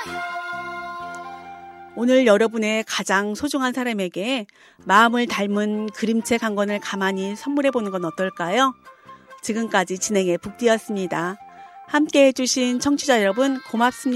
오늘 여러분의 가장 소중한 사람에게 마음을 닮은 그림책 한 권을 가만히 선물해 보는 건 어떨까요? 지금까지 진행의 북디였습니다. 함께 해주신 청취자 여러분 고맙습니다.